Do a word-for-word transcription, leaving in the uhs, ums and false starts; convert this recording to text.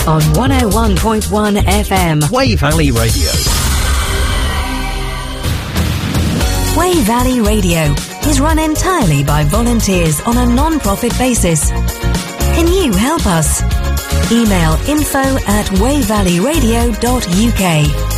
on one oh one point one F M. Wey Valley Radio. Wey Valley Radio is run entirely by volunteers on a non-profit basis. Can you help us? Email info at wey valley radio dot u k.